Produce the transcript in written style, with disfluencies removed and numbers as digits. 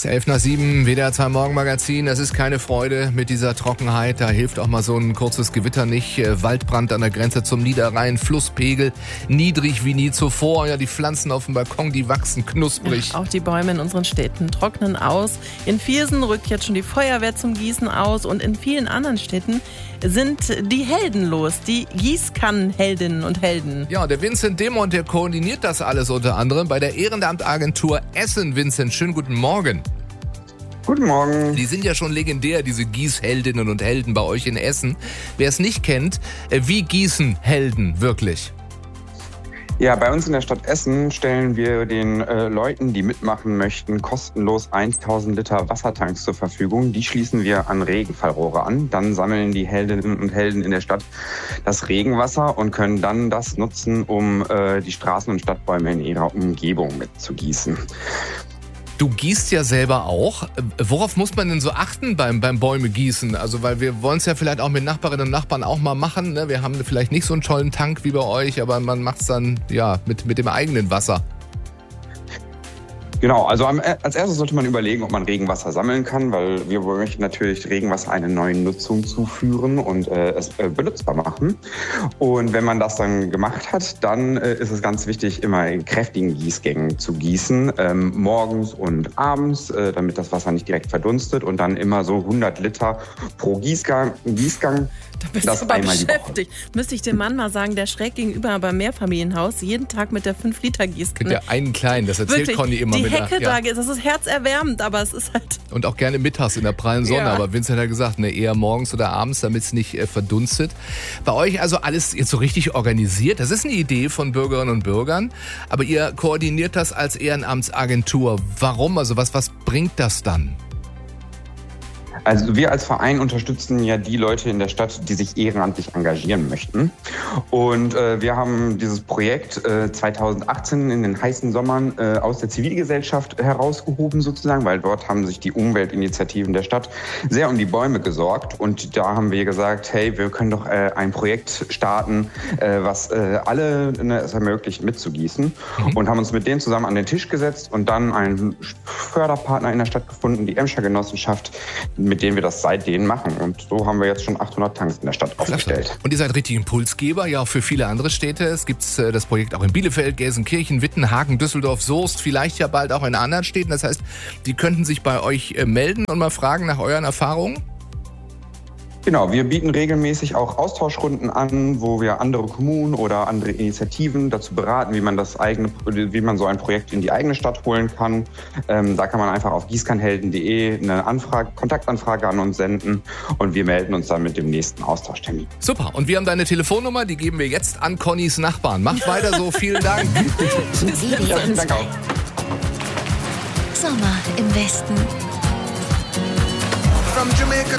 11:07, WDR 2 Morgenmagazin. Es ist keine Freude mit dieser Trockenheit. Da hilft auch mal so ein kurzes Gewitter nicht. Waldbrand an der Grenze zum Niederrhein, Flusspegel niedrig wie nie zuvor. Ja, die Pflanzen auf dem Balkon, die wachsen knusprig. Auch die Bäume in unseren Städten trocknen aus. In Viersen rückt jetzt schon die Feuerwehr zum Gießen aus. Und in vielen anderen Städten sind die Helden los. Die Gießkannenheldinnen und Helden. Ja, der Vincent Demont, der koordiniert das alles unter anderem bei der Ehrenamtagentur Essen. Vincent, schönen guten Morgen. Guten Morgen. Die sind ja schon legendär, diese Gießheldinnen und Helden bei euch in Essen. Wer es nicht kennt, wie gießen Helden wirklich? Ja, bei uns in der Stadt Essen stellen wir den Leuten, die mitmachen möchten, kostenlos 1000 Liter Wassertanks zur Verfügung. Die schließen wir an Regenfallrohre an. Dann sammeln die Heldinnen und Helden in der Stadt das Regenwasser und können dann das nutzen, um die Straßen und Stadtbäume in ihrer Umgebung mitzugießen. Du gießt ja selber auch. Worauf muss man denn so achten beim Bäume gießen? Also, weil wir wollen es ja vielleicht auch mit Nachbarinnen und Nachbarn auch mal machen. Ne? Wir haben vielleicht nicht so einen tollen Tank wie bei euch, aber man macht es dann ja mit dem eigenen Wasser. Genau, also als erstes sollte man überlegen, ob man Regenwasser sammeln kann, weil wir möchten natürlich Regenwasser eine neue Nutzung zuführen und es benutzbar machen. Und wenn man das dann gemacht hat, dann ist es ganz wichtig, immer in kräftigen Gießgängen zu gießen, morgens und abends, damit das Wasser nicht direkt verdunstet und dann immer so 100 Liter pro Gießgang. Da bist du aber beschäftigt. Müsste ich dem Mann mal sagen, der schräg gegenüber beim Mehrfamilienhaus jeden Tag mit der 5-Liter-Gießkanne. Mit der einen kleinen, das erzählt Wirklich, Conny immer die mit Hecke da, das ist herzerwärmend, aber es ist halt... Und auch gerne mittags in der prallen Sonne. Ja. Aber Vincent hat gesagt, ne, eher morgens oder abends, damit es nicht verdunstet. Bei euch also alles jetzt so richtig organisiert. Das ist eine Idee von Bürgerinnen und Bürgern. Aber ihr koordiniert das als Ehrenamtsagentur. Warum? Also was bringt das dann? Also wir als Verein unterstützen ja die Leute in der Stadt, die sich ehrenamtlich engagieren möchten. Und wir haben dieses Projekt 2018 in den heißen Sommern aus der Zivilgesellschaft herausgehoben sozusagen, weil dort haben sich die Umweltinitiativen der Stadt sehr um die Bäume gesorgt. Und da haben wir gesagt, hey, wir können doch ein Projekt starten, was alle es ermöglicht mitzugießen. Und haben uns mit denen zusammen an den Tisch gesetzt und dann einen Förderpartner in der Stadt gefunden, die Emscher Genossenschaft, mit denen wir das seitdem machen. Und so haben wir jetzt schon 800 Tanks in der Stadt aufgestellt. Und ihr seid richtig Impulsgeber, ja auch für viele andere Städte. Es gibt das Projekt auch in Bielefeld, Gelsenkirchen, Wittenhagen, Düsseldorf, Soest, vielleicht ja bald auch in anderen Städten. Das heißt, die könnten sich bei euch melden und mal fragen nach euren Erfahrungen? Genau, wir bieten regelmäßig auch Austauschrunden an, wo wir andere Kommunen oder andere Initiativen dazu beraten, wie man so ein Projekt in die eigene Stadt holen kann. Da kann man einfach auf gießkannenhelden.de eine Kontaktanfrage an uns senden und wir melden uns dann mit dem nächsten Austauschtermin. Super, und wir haben deine Telefonnummer, die geben wir jetzt an Connys Nachbarn. Macht weiter so, vielen Dank. Ja, vielen Dank auch. Sommer im Westen. From Jamaica